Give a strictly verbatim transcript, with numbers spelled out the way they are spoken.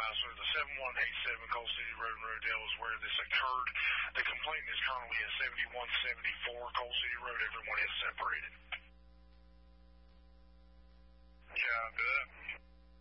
supervisor. The seven one eight seven Coal City Road in Rodale is where this occurred. The complainant is currently at seventy-one seventy-four Coal City Road. Everyone is separated.